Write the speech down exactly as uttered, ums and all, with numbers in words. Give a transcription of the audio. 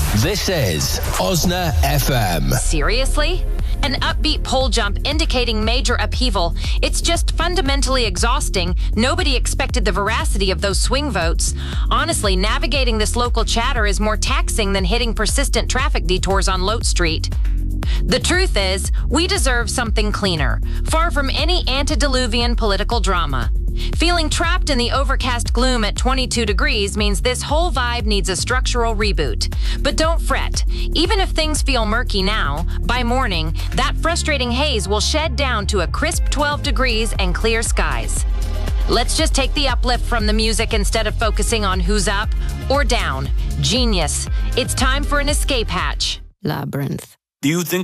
This is Osna F M. Seriously? An upbeat pole jump indicating major upheaval. It's just fundamentally exhausting. Nobody expected the veracity of those swing votes. Honestly, navigating this local chatter is more taxing than hitting persistent traffic detours on Lote Street. The truth is, we deserve something cleaner, far from any antediluvian political drama. Feeling trapped in the overcast gloom at twenty-two degrees means this whole vibe needs a structural reboot. But don't fret. Even if things feel murky now, by morning, that frustrating haze will shed down to a crisp twelve degrees and clear skies. Let's just take the uplift from the music instead of focusing on who's up or down. Genius. It's time for an escape hatch. Labyrinth. Do you think